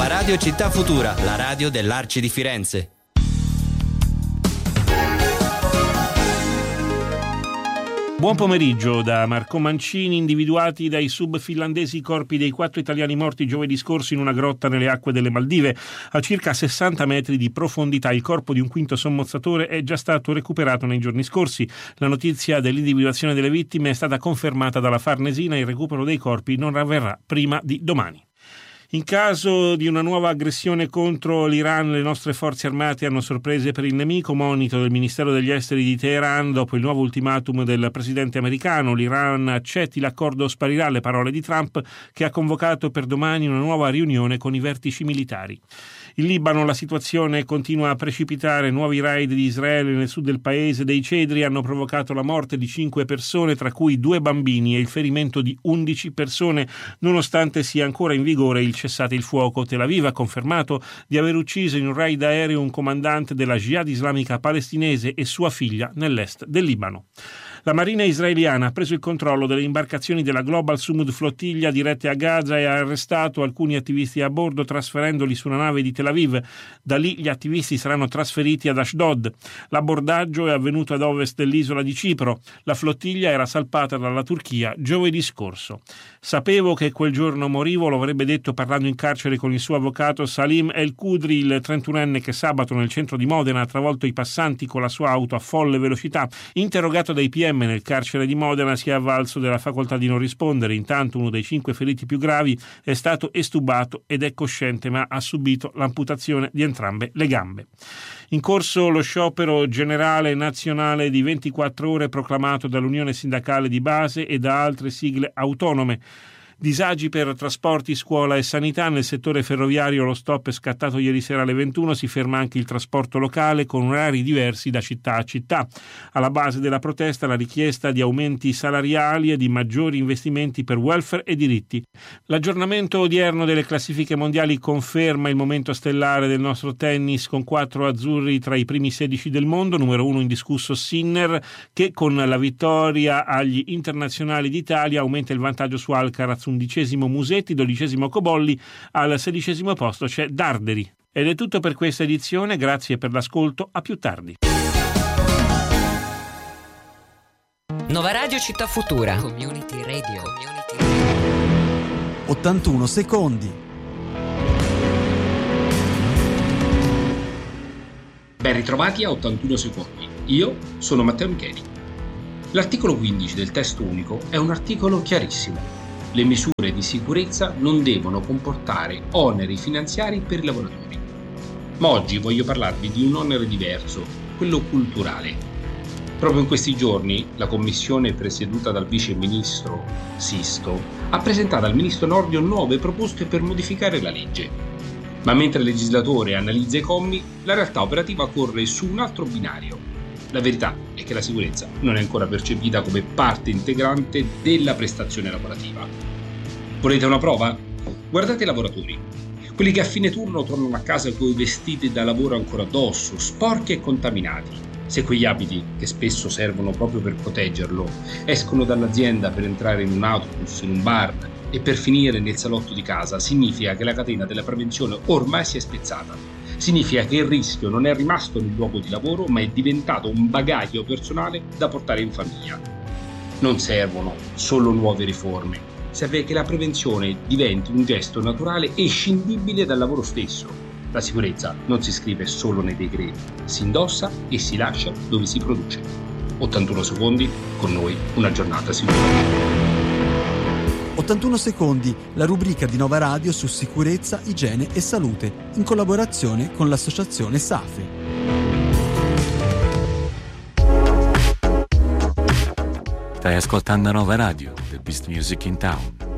Radio Città Futura, la radio dell'Arci di Firenze. Buon pomeriggio da Marco Mancini. Individuati dai sub finlandesi i corpi dei 4 italiani morti giovedì scorso in una grotta nelle acque delle Maldive. A circa 60 metri di profondità il corpo di un quinto sommozzatore è già stato recuperato nei giorni scorsi. La notizia dell'individuazione delle vittime è stata confermata dalla Farnesina e il recupero dei corpi non avverrà prima di domani. In caso di una nuova aggressione contro l'Iran, le nostre forze armate hanno sorprese per il nemico. Monito del Ministero degli Esteri di Teheran dopo il nuovo ultimatum del presidente americano. L'Iran accetti l'accordo o sparirà, le parole di Trump, che ha convocato per domani una nuova riunione con i vertici militari. In Libano la situazione continua a precipitare. Nuovi raid di Israele nel sud del paese dei Cedri hanno provocato la morte di 5 persone, tra cui 2 bambini, e il ferimento di 11 persone, nonostante sia ancora in vigore il cessate il fuoco. Tel Aviv ha confermato di aver ucciso in un raid aereo un comandante della Jihad islamica palestinese e sua figlia nell'est del Libano. La marina israeliana ha preso il controllo delle imbarcazioni della Global Sumud Flottiglia dirette a Gaza e ha arrestato alcuni attivisti a bordo, trasferendoli su una nave di Tel Aviv. Da lì gli attivisti saranno trasferiti ad Ashdod. L'abbordaggio è avvenuto ad ovest dell'isola di Cipro. La flottiglia era salpata dalla Turchia giovedì scorso. Sapevo che quel giorno morivo, lo avrebbe detto parlando in carcere con il suo avvocato Salim El Kudri, il 31enne che sabato nel centro di Modena ha travolto i passanti con la sua auto a folle velocità. Interrogato dai PM nel carcere di Modena, si è avvalso della facoltà di non rispondere. Intanto uno dei 5 feriti più gravi è stato estubato ed è cosciente, ma ha subito l'amputazione di entrambe le gambe. In corso lo sciopero generale nazionale di 24 ore proclamato dall'Unione Sindacale di Base e da altre sigle autonome. Disagi per trasporti, scuola e sanità. Nel settore ferroviario lo stop è scattato ieri sera alle 21, si ferma anche il trasporto locale con orari diversi da città a città. Alla base della protesta la richiesta di aumenti salariali e di maggiori investimenti per welfare e diritti. L'aggiornamento odierno delle classifiche mondiali conferma il momento stellare del nostro tennis, con 4 azzurri tra i primi 16 del mondo. Numero 1 indiscusso Sinner, che con la vittoria agli internazionali d'Italia aumenta il vantaggio su Alcaraz. 11° Musetti, 12° Cobolli, al 16° posto c'è Darderi. Ed è tutto per questa edizione, grazie per l'ascolto, a più tardi. Nova Radio Città Futura. Community Radio. 81 secondi. Ben ritrovati a 81 secondi. Io sono Matteo Micheli. L'articolo 15 del testo unico è un articolo chiarissimo. Le misure di sicurezza non devono comportare oneri finanziari per i lavoratori. Ma oggi voglio parlarvi di un onere diverso, quello culturale. Proprio in questi giorni la commissione presieduta dal vice ministro Sisto ha presentato al ministro Nordio nuove proposte per modificare la legge. Ma mentre il legislatore analizza i commi, la realtà operativa corre su un altro binario. La verità è che la sicurezza non è ancora percepita come parte integrante della prestazione lavorativa. Volete una prova? Guardate i lavoratori, quelli che a fine turno tornano a casa con i vestiti da lavoro ancora addosso, sporchi e contaminati. Se quegli abiti, che spesso servono proprio per proteggerlo, escono dall'azienda per entrare in un autobus, in un bar e per finire nel salotto di casa, significa che la catena della prevenzione ormai si è spezzata. Significa che il rischio non è rimasto nel luogo di lavoro, ma è diventato un bagaglio personale da portare in famiglia. Non servono solo nuove riforme, serve che la prevenzione diventi un gesto naturale e scindibile dal lavoro stesso. La sicurezza non si scrive solo nei decreti, si indossa e si lascia dove si produce. 81 secondi, con noi una giornata sicura. 81 secondi, la rubrica di Nova Radio su sicurezza, igiene e salute, in collaborazione con l'associazione SAFE. Stai ascoltando Nova Radio, the best music in town.